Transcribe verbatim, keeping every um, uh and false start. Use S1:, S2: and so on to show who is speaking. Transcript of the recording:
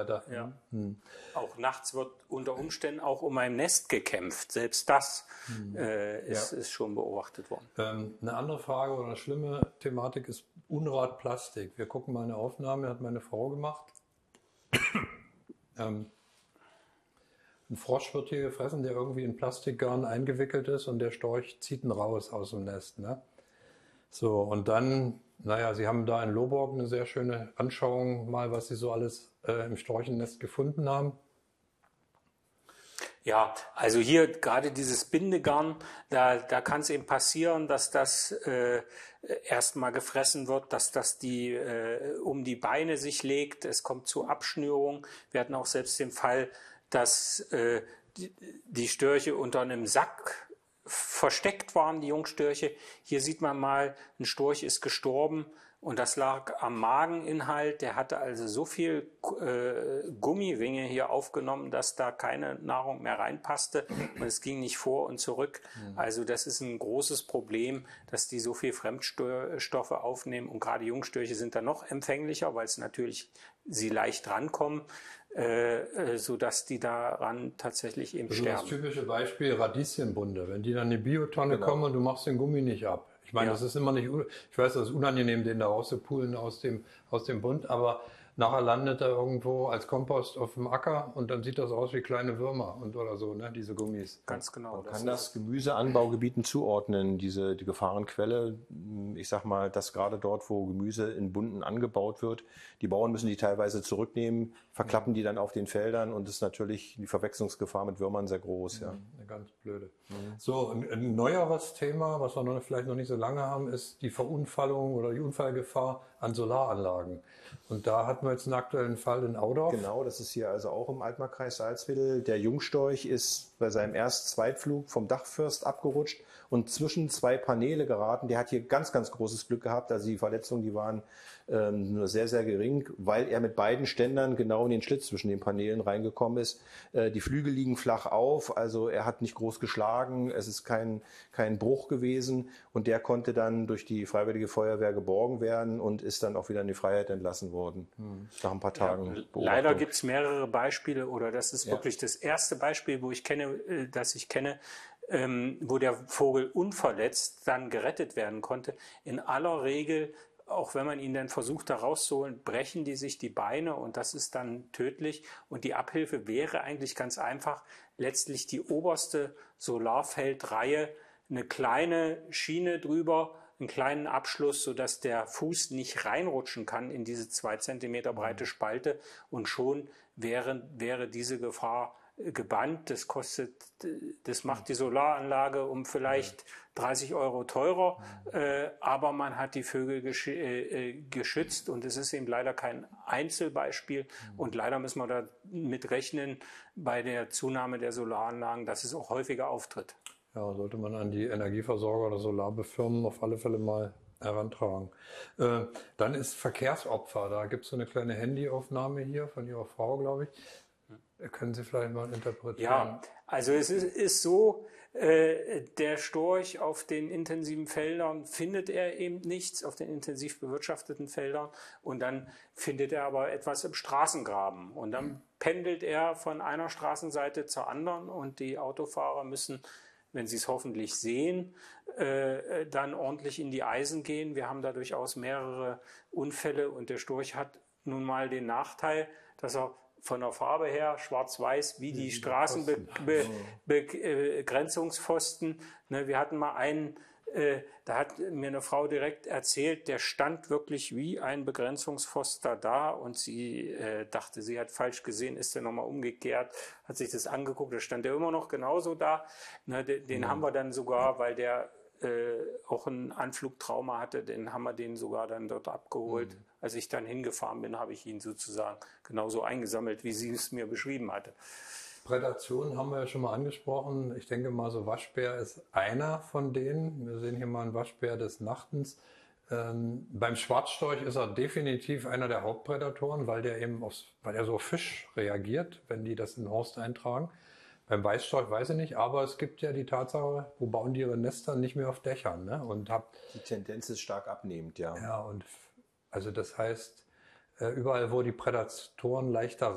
S1: weiter.
S2: Ja.
S1: Hm.
S2: Auch nachts wird unter Umständen auch um ein Nest gekämpft. Selbst das hm. äh, ist, ja. ist schon beobachtet worden.
S1: Ähm, eine andere Frage oder eine schlimme Thematik ist Unrat Plastik. Wir gucken mal eine Aufnahme, hat meine Frau gemacht. ähm, ein Frosch wird hier gefressen, der irgendwie in Plastikgarn eingewickelt ist und der Storch zieht ihn raus aus dem Nest. Ne? So, und dann, naja, Sie haben da in Loborg eine sehr schöne Anschauung mal, was Sie so alles äh, im Storchennest gefunden haben.
S2: Ja, also hier gerade dieses Bindegarn, da, da kann es eben passieren, dass das äh, erstmal gefressen wird, dass das die äh, um die Beine sich legt. Es kommt zu Abschnürung. Wir hatten auch selbst den Fall, dass äh, die, die Störche unter einem Sack versteckt waren, die Jungstörche. Hier sieht man mal, ein Storch ist gestorben und das lag am Mageninhalt. Der hatte also so viel äh, Gummiringe hier aufgenommen, dass da keine Nahrung mehr reinpasste und es ging nicht vor und zurück. Mhm. Also das ist ein großes Problem, dass die so viel Fremdstoffe aufnehmen und gerade Jungstörche sind da noch empfänglicher, weil es natürlich sie leicht rankommen. Äh, so dass die daran tatsächlich eben
S1: also
S2: sterben.
S1: Das typische Beispiel Radieschenbunde, wenn die dann in die Biotonne genau. kommen und du machst den Gummi nicht ab. Ich meine, ja. das ist immer nicht, ich weiß, das ist unangenehm, den da rauszupulen aus dem, aus dem Bund, aber nachher landet er irgendwo als Kompost auf dem Acker und dann sieht das aus wie kleine Würmer und oder so, ne, diese Gummis.
S2: Ganz genau.
S3: Man kann das Gemüseanbaugebieten zuordnen, diese die Gefahrenquelle. Ich sag mal, dass gerade dort, wo Gemüse in Bunden angebaut wird, die Bauern müssen die teilweise zurücknehmen, verklappen die dann auf den Feldern und ist natürlich die Verwechslungsgefahr mit Würmern sehr groß. Ja.
S1: Eine ganz blöde. Mhm. So, ein, ein neueres Thema, was wir noch, vielleicht noch nicht so lange haben, ist die Verunfallung oder die Unfallgefahr an Solaranlagen. Und da hatten wir jetzt einen aktuellen Fall in Audorf.
S3: Genau, das ist hier also auch im Altmarkkreis Salzwedel. Der Jungstorch ist bei seinem Erst-Zweitflug vom Dachfirst abgerutscht und zwischen zwei Paneele geraten. Der hat hier ganz, ganz großes Glück gehabt. Also die Verletzungen, die waren ähm, nur sehr, sehr gering, weil er mit beiden Ständern genau in den Schlitz zwischen den Paneelen reingekommen ist. Äh, die Flügel liegen flach auf, also er hat nicht groß geschlagen. Es ist kein, kein Bruch gewesen und der konnte dann durch die Freiwillige Feuerwehr geborgen werden und ist dann auch wieder in die Freiheit entlassen worden. Hm. Nach ein paar Tagen.
S2: Ja, leider gibt es mehrere Beispiele oder das ist ja. wirklich das erste Beispiel, wo ich kenne, das ich kenne, ähm, wo der Vogel unverletzt dann gerettet werden konnte. In aller Regel, auch wenn man ihn dann versucht da rauszuholen, brechen die sich die Beine und das ist dann tödlich. Und die Abhilfe wäre eigentlich ganz einfach, letztlich die oberste Solarfeldreihe, eine kleine Schiene drüber, einen kleinen Abschluss, sodass der Fuß nicht reinrutschen kann in diese zwei Zentimeter breite Spalte und schon wäre, wäre diese Gefahr gebannt. Das kostet, das macht die Solaranlage um vielleicht dreißig Euro teurer, äh, aber man hat die Vögel gesch äh, geschützt und es ist eben leider kein Einzelbeispiel und leider müssen wir da mit rechnen bei der Zunahme der Solaranlagen, dass es auch häufiger auftritt.
S1: Ja, sollte man an die Energieversorger oder Solarbefirmen auf alle Fälle mal herantragen. Äh, dann ist Verkehrsopfer. Da gibt es so eine kleine Handyaufnahme hier von Ihrer Frau, glaube ich. Können Sie vielleicht mal interpretieren?
S2: Ja, also es ist, ist so, äh, der Storch auf den intensiven Feldern findet er eben nichts, auf den intensiv bewirtschafteten Feldern und dann findet er aber etwas im Straßengraben und dann pendelt er von einer Straßenseite zur anderen und die Autofahrer müssen, wenn sie es hoffentlich sehen, äh, dann ordentlich in die Eisen gehen. Wir haben da durchaus mehrere Unfälle und der Storch hat nun mal den Nachteil, dass er von der Farbe her schwarz-weiß wie die Straßenbegrenzungspfosten. Ne, wir hatten mal einen, äh, da hat mir eine Frau direkt erzählt, der stand wirklich wie ein Begrenzungspfosten da und sie äh, dachte, sie hat falsch gesehen, ist dann nochmal umgekehrt, hat sich das angeguckt, da stand der immer noch genauso da. Ne, den den mhm. haben wir dann sogar, weil der äh, auch ein Anflugtrauma hatte, den haben wir den sogar dann dort abgeholt. Mhm. Als ich dann hingefahren bin, habe ich ihn sozusagen genauso eingesammelt, wie sie es mir beschrieben hatte.
S1: Prädation haben wir ja schon mal angesprochen. Ich denke mal, so Waschbär ist einer von denen. Wir sehen hier mal einen Waschbär des Nachtens. Ähm, beim Schwarzstorch ist er definitiv einer der Hauptprädatoren, weil der eben aufs, weil er so auf Fisch reagiert, wenn die das in den Horst eintragen. Beim Weißstorch weiß ich nicht, aber es gibt ja die Tatsache, wo bauen die ihre Nester nicht mehr auf Dächern, ne? Und hab,
S3: die Tendenz ist stark abnehmend, ja.
S1: Ja, und also das heißt, überall, wo die Prädatoren leichter